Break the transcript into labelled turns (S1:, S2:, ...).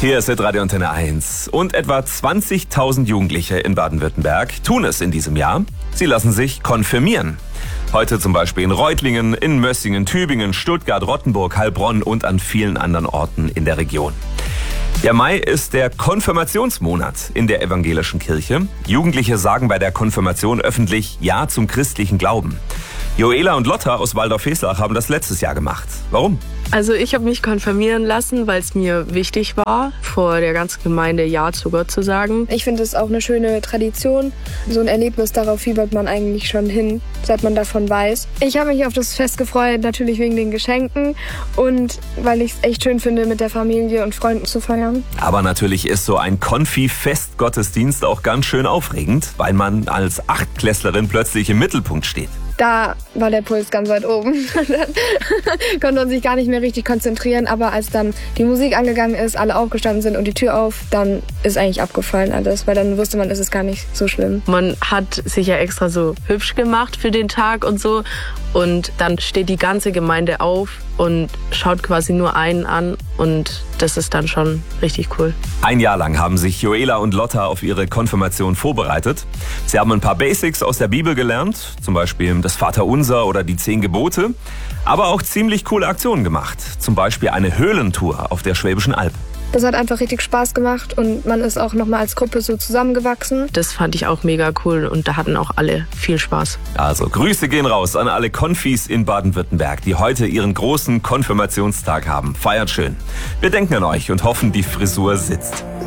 S1: Hier ist Radio Antenne 1 und etwa 20.000 Jugendliche in Baden-Württemberg tun es in diesem Jahr. Sie lassen sich konfirmieren. Heute zum Beispiel in Reutlingen, in Mössingen, Tübingen, Stuttgart, Rottenburg, Heilbronn und an vielen anderen Orten in der Region. Der Mai ist der Konfirmationsmonat in der evangelischen Kirche. Jugendliche sagen bei der Konfirmation öffentlich Ja zum christlichen Glauben. Joela und Lotta aus Waldorf-Heslach haben das letztes Jahr gemacht. Warum?
S2: Also ich habe mich konfirmieren lassen, weil es mir wichtig war, vor der ganzen Gemeinde Ja zu Gott zu sagen.
S3: Ich finde es auch eine schöne Tradition. So ein Erlebnis, darauf fiebert man eigentlich schon hin, seit man davon weiß. Ich habe mich auf das Fest gefreut, natürlich wegen den Geschenken und weil ich es echt schön finde, mit der Familie und Freunden zu feiern.
S1: Aber natürlich ist so ein Konfi-Fest-Gottesdienst auch ganz schön aufregend, weil man als Achtklässlerin plötzlich im Mittelpunkt steht.
S3: Da war der Puls ganz weit oben. Dann konnte man sich gar nicht mehr richtig konzentrieren. Aber als dann die Musik angegangen ist, alle aufgestanden sind und die Tür auf, dann ist eigentlich abgefallen alles. Weil dann wusste man, es ist gar nicht so schlimm.
S2: Man hat sich ja extra so hübsch gemacht für den Tag und so. Und dann steht die ganze Gemeinde auf und schaut quasi nur einen an. Und das ist dann schon richtig cool.
S1: Ein Jahr lang haben sich Joela und Lotta auf ihre Konfirmation vorbereitet. Sie haben ein paar Basics aus der Bibel gelernt, zum Beispiel das Vaterunser oder die 10 Gebote, aber auch ziemlich coole Aktionen gemacht, zum Beispiel eine Höhlentour auf der Schwäbischen Alb.
S3: Das hat einfach richtig Spaß gemacht und man ist auch nochmal als Gruppe so zusammengewachsen.
S2: Das fand ich auch mega cool und da hatten auch alle viel Spaß.
S1: Also Grüße gehen raus an alle Konfis in Baden-Württemberg, die heute ihren großen Konfirmationstag haben. Feiert schön. Wir denken an euch und hoffen, die Frisur sitzt.